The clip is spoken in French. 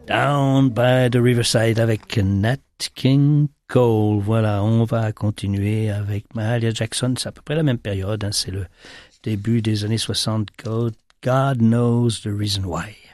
Down by the Riverside avec Nat King Cole. Voilà, on va continuer avec Mahalia Jackson. C'est à peu près la même période, hein, c'est le début des années 60. God knows the reason why.